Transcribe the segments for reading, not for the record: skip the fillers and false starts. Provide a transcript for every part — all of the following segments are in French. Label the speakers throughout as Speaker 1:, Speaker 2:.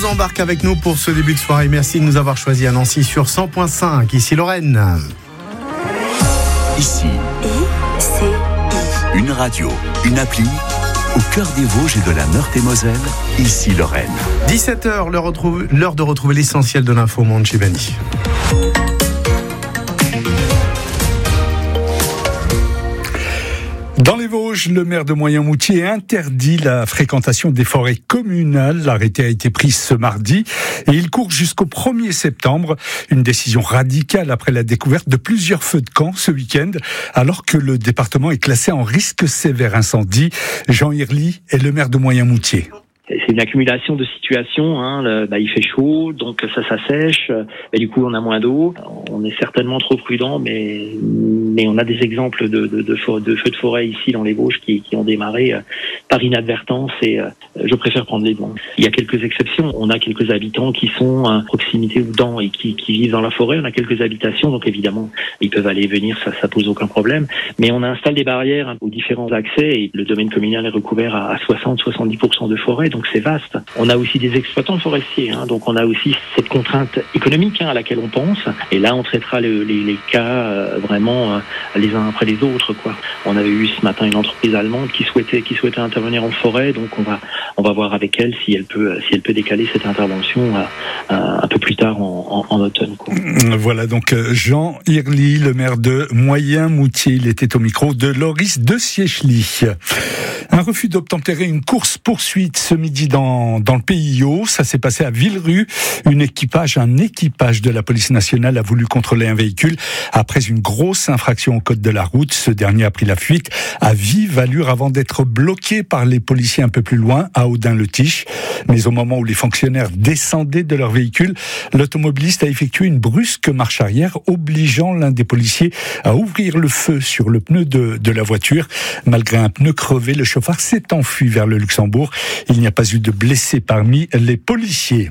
Speaker 1: vous embarque avec nous pour ce début de soirée. Merci de nous avoir choisi à Nancy sur 100.5. Ici Lorraine.
Speaker 2: Ici, une radio, une appli, au cœur des Vosges et de la Meurthe-et-Moselle. Ici Lorraine.
Speaker 1: 17h, l'heure de retrouver l'essentiel de l'info au monde chez Bani.
Speaker 3: Dans les Vosges, le maire de Moyen-Moutier interdit la fréquentation des forêts communales. L'arrêté a été pris ce mardi et il court jusqu'au 1er septembre. Une décision radicale après la découverte de plusieurs feux de camp ce week-end, alors que le département est classé en risque sévère incendie. Jean Irly est le maire de Moyen-Moutier.
Speaker 4: C'est une accumulation de situations. Il fait chaud, donc ça sèche. Et du coup, on a moins d'eau. On est certainement trop prudent, mais on a des exemples de feux de forêt ici dans les Vosges qui ont démarré par inadvertance. Et je préfère prendre les devants. Il y a quelques exceptions. On a quelques habitants qui sont à proximité ou dans et qui vivent dans la forêt. On a quelques habitations, donc évidemment, ils peuvent aller et venir. Ça pose aucun problème. Mais on installe des barrières aux différents accès et le domaine communal est recouvert à 60-70% de forêt. Donc c'est vaste. On a aussi des exploitants forestiers, donc on a aussi cette contrainte économique à laquelle on pense. Et là, on traitera les cas vraiment les uns après les autres, quoi. On avait eu ce matin une entreprise allemande qui souhaitait intervenir en forêt, donc on va voir avec elle si elle peut décaler cette intervention un peu plus tard en automne, quoi.
Speaker 3: Voilà donc Jean Irly, le maire de Moyen-Moutier. Il était au micro de Loris de Siechli. Un refus d'obtempérer une course-poursuite ce midi dans le PIO. Ça s'est passé à Villerue. Un équipage de la police nationale a voulu contrôler un véhicule après une grosse infraction au code de la route. Ce dernier a pris la fuite à vive allure avant d'être bloqué par les policiers un peu plus loin, à Audin-le-Tiche. Mais au moment où les fonctionnaires descendaient de leur véhicule, l'automobiliste a effectué une brusque marche arrière, obligeant l'un des policiers à ouvrir le feu sur le pneu de la voiture. Malgré un pneu crevé, le chauffard s'est enfui vers le Luxembourg. Il n'y a pas eu de blessés parmi les policiers.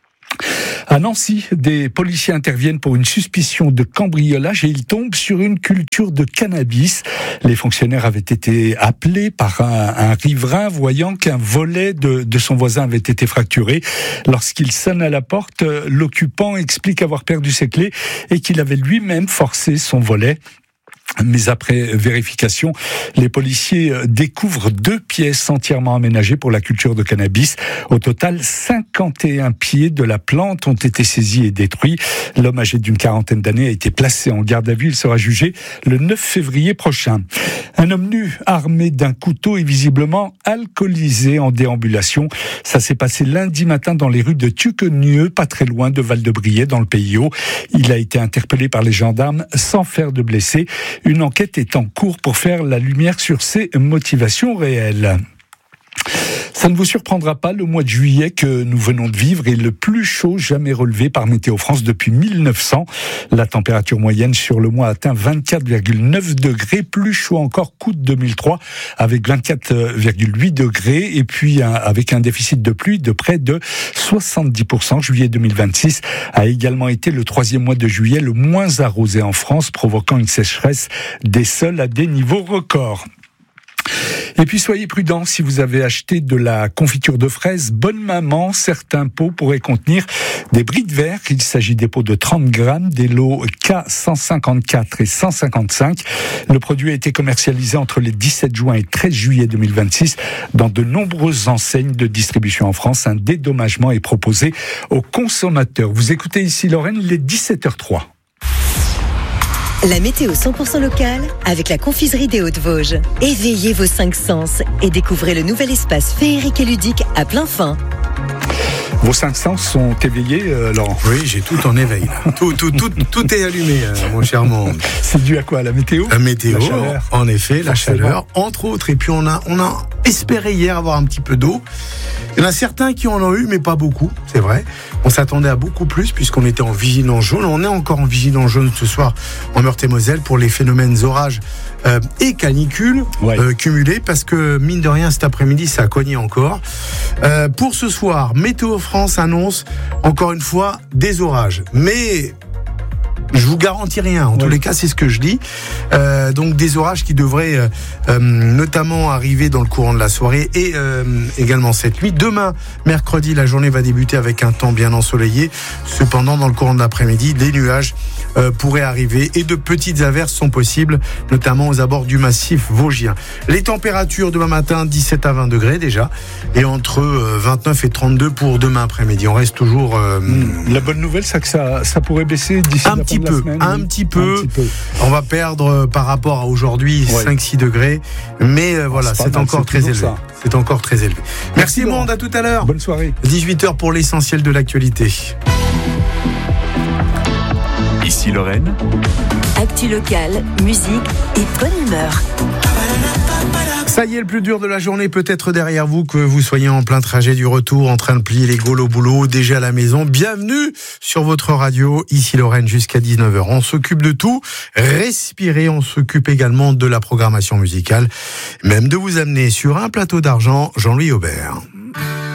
Speaker 3: À Nancy, des policiers interviennent pour une suspicion de cambriolage et ils tombent sur une culture de cannabis. Les fonctionnaires avaient été appelés par un riverain voyant qu'un volet de son voisin avait été fracturé. Lorsqu'il sonne à la porte, l'occupant explique avoir perdu ses clés et qu'il avait lui-même forcé son volet. Mais après vérification, les policiers découvrent 2 pièces entièrement aménagées pour la culture de cannabis. Au total, 51 pieds de la plante ont été saisis et détruits. L'homme âgé d'une 40aine d'années a été placé en garde à vue. Il sera jugé le 9 février prochain. Un homme nu, armé d'un couteau et visiblement alcoolisé en déambulation. Ça s'est passé lundi matin dans les rues de Tuquenieux, pas très loin de Val-de-Briey, dans le PIO. Il a été interpellé par les gendarmes sans faire de blessés. Une enquête est en cours pour faire la lumière sur ses motivations réelles. Ça ne vous surprendra pas, le mois de juillet que nous venons de vivre est le plus chaud jamais relevé par Météo France depuis 1900. La température moyenne sur le mois atteint 24,9 degrés, plus chaud encore qu'août 2003 avec 24,8 degrés et puis avec un déficit de pluie de près de 70%. Juillet 2026 a également été le 3e mois de juillet le moins arrosé en France, provoquant une sécheresse des sols à des niveaux records. Et puis soyez prudents si vous avez acheté de la confiture de fraises Bonne Maman. Certains pots pourraient contenir des bris de verre. Il s'agit des pots de 30 grammes, des lots K154 et 155. Le produit a été commercialisé entre les 17 juin et 13 juillet 2026 dans de nombreuses enseignes de distribution en France. Un dédommagement est proposé aux consommateurs. Vous écoutez ici Lorraine, il est 17h03.
Speaker 5: La météo 100% locale avec la confiserie des Hauts-de-Vosges. Éveillez vos 5 sens et découvrez le nouvel espace féerique et ludique à plein fin.
Speaker 3: Vos 5 sens sont éveillés, Laurent?
Speaker 1: Oui, j'ai tout en éveil. Là. Tout est allumé, mon cher monde.
Speaker 3: C'est dû à quoi? La météo?
Speaker 1: La météo,
Speaker 3: la chaleur.
Speaker 1: En effet, la
Speaker 3: Forcément.
Speaker 1: chaleur, entre autres. Et puis on a espéré hier avoir un petit peu d'eau. Il y en a certains qui en ont eu, mais pas beaucoup, c'est vrai. On s'attendait à beaucoup plus puisqu'on était en vigilance jaune. On est encore en vigilance jaune ce soir en Meurthe-et-Moselle pour les phénomènes orages et canicules cumulés parce que mine de rien cet après-midi ça a cogné encore. Pour ce soir, Météo France annonce encore une fois des orages, mais Je vous garantis rien. En tous les cas, c'est ce que je dis. Donc des orages qui devraient notamment arriver dans le courant de la soirée et également cette nuit. Demain, mercredi, la journée va débuter avec un temps bien ensoleillé. Cependant, dans le courant de l'après-midi, des nuages pourraient arriver et de petites averses sont possibles, notamment aux abords du massif vosgien. Les températures demain matin, 17 à 20 degrés déjà, et entre 29 et 32 pour demain après-midi. On reste toujours...
Speaker 3: La bonne nouvelle, c'est que ça pourrait baisser d'ici la fin de la semaine.
Speaker 1: Un petit peu. On va perdre par rapport à aujourd'hui 5-6 degrés, mais voilà, c'est encore très élevé. C'est encore très élevé. Merci Monde, à tout à l'heure.
Speaker 3: Bonne soirée.
Speaker 1: 18h pour l'essentiel de l'actualité.
Speaker 2: Ici Lorraine.
Speaker 5: Actu locale, musique et bonne humeur.
Speaker 1: Ça y est, le plus dur de la journée peut être derrière vous, que vous soyez en plein trajet du retour, en train de plier les gaules au boulot, déjà à la maison. Bienvenue sur votre radio, ici Lorraine, jusqu'à 19h. On s'occupe de tout, respirez, on s'occupe également de la programmation musicale, même de vous amener sur un plateau d'argent, Jean-Louis Aubert.